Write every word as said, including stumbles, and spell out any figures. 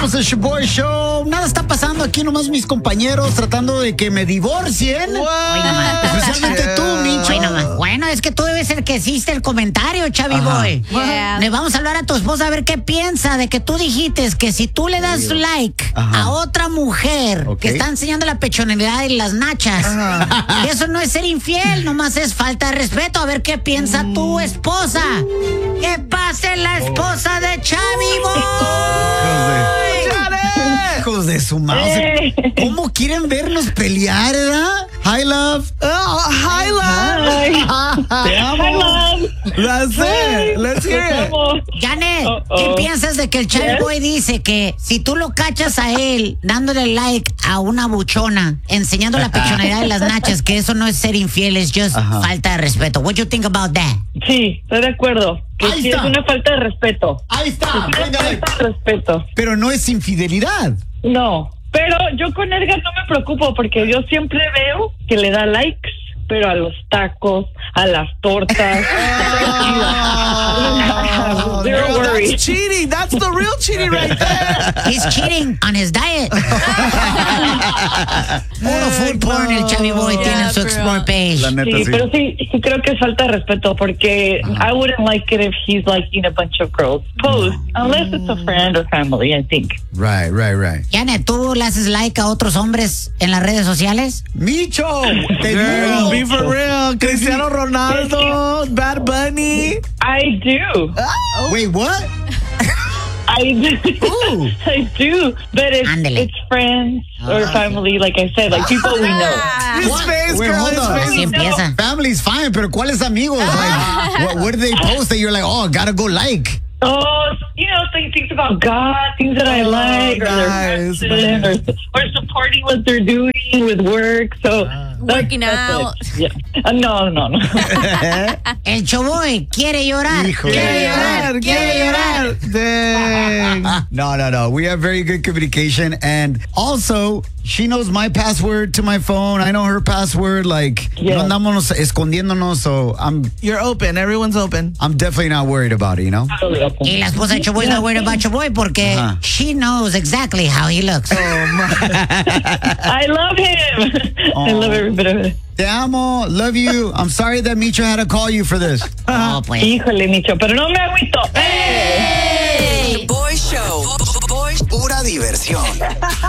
Somos el Shoboy Show. Nada está pasando aquí, nomás mis compañeros tratando de que me divorcien. Hoy nomás. Especialmente tú, Micho. Hoy nomás. Bueno, es que tú debes ser que hiciste el comentario, Chavi Boy. Yeah. Le vamos a hablar a tu esposa a ver qué piensa de que tú dijiste que si tú le das like Ajá. a otra mujer Ok. que está enseñando la pechonalidad y las nachas, que eso no es ser infiel, nomás es falta de respeto. A ver qué piensa tu esposa. ¿Qué pase la esposa de Chavi Boy? Hijos de su mouse. ¿Cómo quieren vernos pelear, verdad? Hi, love. Oh, hi, love. Te amo. Hi, love. That's it. Let's hear it. Janet, Uh-oh. ¿qué piensas de que el Chavi Yes. Boy dice que si tú lo cachas a él dándole like a una buchona, enseñando la pechonalidad de las nachas, que eso no es ser infiel, es just Ajá. falta de respeto? What you think about that? Sí, estoy de acuerdo. Que Ahí sí está. es una falta de respeto. Ahí está. Es una Véngale. falta de respeto. Pero no es infidelidad. No. Pero yo con Edgar no me preocupo porque yo siempre veo que le da likes, pero a los tacos, a las tortas. Oh, Zero girl, worries. that's cheating. That's the real cheating right there. He's cheating on his diet. Puro food porn el Chavi Boy tiene en su bro. explore page. La neta, Sí, sí. pero sí, sí creo que es falta de respeto porque I wouldn't like it if he's liking a bunch of girls post, unless it's a friend or family, I think. Right, right, right. Janet, ¿tú le haces like a otros hombres en las redes sociales? Micho, te Girl, digo. be for real. Cristiano Ronaldo, Bad Bunny. I do. Wait, what? I do. Ooh. I do. But it's, Ándele. it's friends or family, like I said, like people we know. His face, girl, hold his on. face. Así empieza. Family's fine, pero ¿cuáles amigos? Like, what, what do they post that you're like, oh, gotta go like? Oh, you know, th- things about God, things that I like, or nice, their passion, or, or supporting what they're doing with work. So that's- Working that's out. it. Yeah. Uh, no, no, no. El Choboy quiere llorar. Híjole. Quiere llorar. Quiere llorar. Dang. No, no, no. We have very good communication. And also, she knows my password to my phone. I know her password. Like, Yeah. no andamos escondiéndonos. So I'm, You're open. Everyone's open. I'm definitely not worried about it, you know? Totally open. Y la esposa de Choboy no worried about Choboy porque Ajá. she knows exactly how he looks. I love him. I love every bit of it. Te amo. Love you. I'm sorry that Micho had to call you for this. Oh, pues. Híjole, Micho, pero no me agüito. The Boy Show. Boy, pura diversión.